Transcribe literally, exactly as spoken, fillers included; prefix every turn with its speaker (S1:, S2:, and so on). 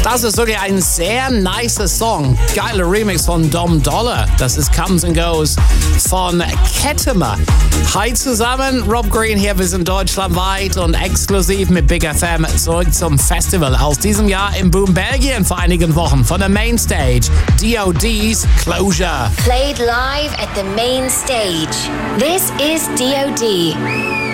S1: Das ist wirklich ein sehr nicer Song. Geiler Remix von Dom Dollar. Das ist Comes and Goes von Kettemer. Hi zusammen, Rob Green hier. Wir sind deutschlandweit und exklusiv mit Big F M zurück zum Festival aus diesem Jahr in Boom, Belgien vor einigen Wochen von der Mainstage. D O D's Closure.
S2: Played live at the main stage. This is D O D.